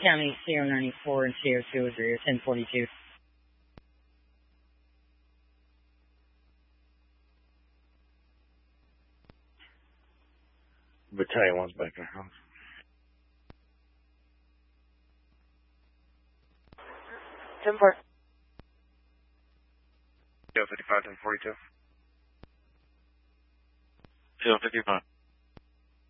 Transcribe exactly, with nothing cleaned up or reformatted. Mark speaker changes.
Speaker 1: County Sierra ninety-four and Sierra two is your ten forty-two.
Speaker 2: Battalion one's back in the house.
Speaker 3: ten four.
Speaker 4: Zero fifty-five, ten forty-two.
Speaker 5: Zero fifty-five.